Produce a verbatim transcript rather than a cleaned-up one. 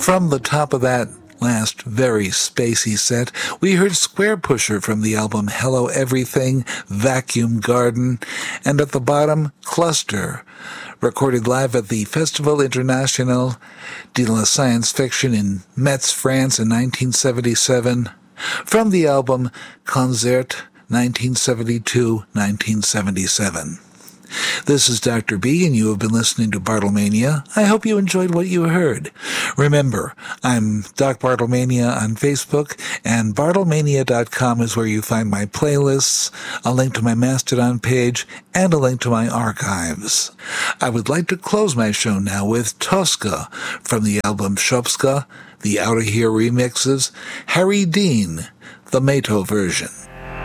From the top of that last very spacey set, we heard Square Pusher from the album Hello Everything, Vacuum Garden, and at the bottom, Cluster, recorded live at the Festival International de la Science Fiction in Metz, France in nineteen seventy-seven, from the album Concert nineteen seventy-two to nineteen seventy-seven. This is Doctor B, and you have been listening to Bartlemania. I hope you enjoyed what you heard. Remember, I'm Doc Bartlemania on Facebook, and bartlemania dot com is where you find my playlists, a link to my Mastodon page, and a link to my archives. I would like to close my show now with Tosca from the album Shopska, the Outta Here remixes, Harry Dean, the Mato version.